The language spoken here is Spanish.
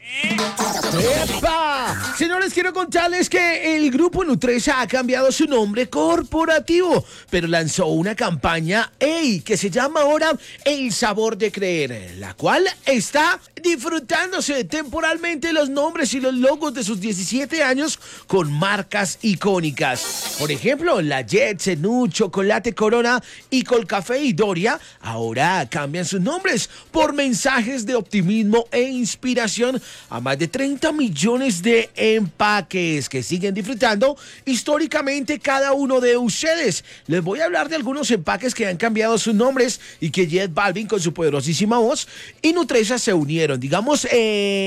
¡Epa! Señores, quiero contarles que el grupo Nutresa ha cambiado su nombre corporativo, pero lanzó una campaña, que se llama ahora El Sabor de Creer, la cual está disfrutándose temporalmente los nombres y los logos de sus 17 años con marcas icónicas. Por ejemplo, la Jet, Zenú, Chocolate Corona y Colcafé y Doria ahora cambian sus nombres por mensajes de optimismo e inspiración a más de 30 millones de empaques que siguen disfrutando históricamente cada uno de ustedes. Les voy a hablar de algunos empaques que han cambiado sus nombres y que Jet Balvin con su poderosísima voz y Nutresa se unieron. Digamos,